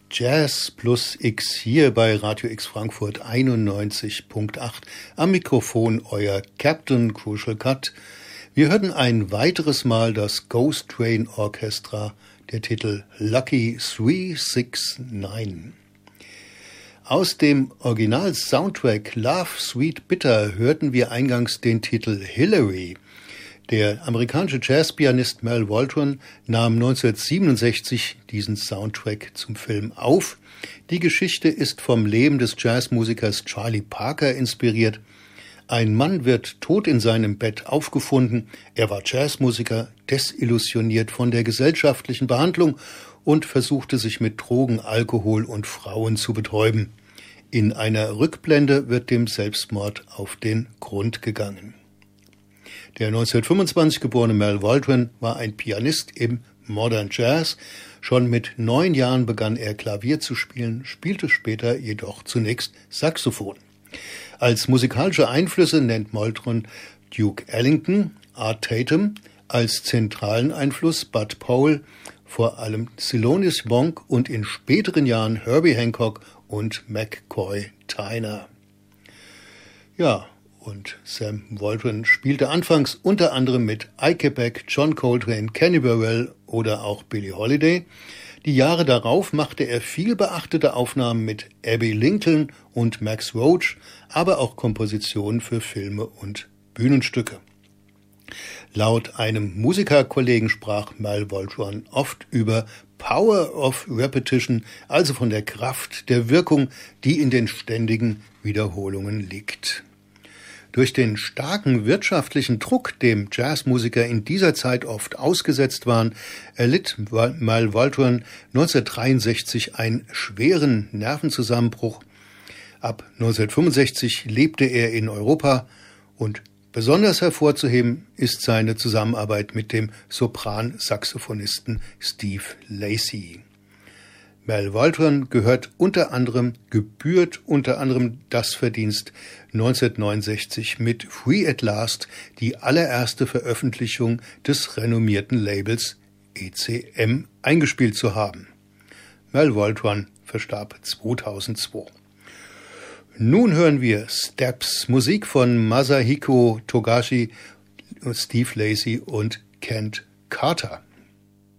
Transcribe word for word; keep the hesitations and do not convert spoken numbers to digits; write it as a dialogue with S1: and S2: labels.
S1: Jazz plus X hier bei Radio X Frankfurt einundneunzig Komma acht. Am Mikrofon euer Captain Crucial Cut. Wir hörten ein weiteres Mal das Ghost Train Orchestra, der Titel Lucky drei sechs neun. Aus dem Original-Soundtrack Love Sweet Bitter hörten wir eingangs den Titel Hillary. Der amerikanische Jazzpianist Mal Waldron nahm neunzehnhundertsiebenundsechzig diesen Soundtrack zum Film auf. Die Geschichte ist vom Leben des Jazzmusikers Charlie Parker inspiriert. Ein Mann wird tot in seinem Bett aufgefunden. Er war Jazzmusiker, desillusioniert von der gesellschaftlichen Behandlung und versuchte sich mit Drogen, Alkohol und Frauen zu betäuben. In einer Rückblende wird dem Selbstmord auf den Grund gegangen. Der neunzehnhundertfünfundzwanzig geborene Mal Waldron war ein Pianist im Modern Jazz. Schon mit neun Jahren begann er Klavier zu spielen, spielte später jedoch zunächst Saxophon. Als musikalische Einflüsse nennt Waldron Duke Ellington, Art Tatum, als zentralen Einfluss Bud Powell, vor allem Thelonious Monk und in späteren Jahren Herbie Hancock und McCoy Tyner. Ja, und Sam Waldron spielte anfangs unter anderem mit Ike Beck, John Coltrane, Kenny Burrell oder auch Billie Holiday. Die Jahre darauf machte er viel beachtete Aufnahmen mit Abbey Lincoln und Max Roach, aber auch Kompositionen für Filme und Bühnenstücke. Laut einem Musikerkollegen sprach Mal Waldron oft über Power of Repetition, also von der Kraft der Wirkung, die in den ständigen Wiederholungen liegt. Durch den starken wirtschaftlichen Druck, dem Jazzmusiker in dieser Zeit oft ausgesetzt waren, erlitt Mal Waldron neunzehnhundertdreiundsechzig einen schweren Nervenzusammenbruch. Ab neunzehnhundertfünfundsechzig lebte er in Europa und besonders hervorzuheben ist seine Zusammenarbeit mit dem Sopran-Saxophonisten Steve Lacy. Mal Waldron gehört unter anderem, gebührt unter anderem das Verdienst, neunzehnhundertneunundsechzig mit Free at Last die allererste Veröffentlichung des renommierten Labels E C M eingespielt zu haben. Mal Waldron verstarb zweitausendzwei. Nun hören wir Steps, Musik von Masahiko Togashi, Steve Lacy und Kent Carter.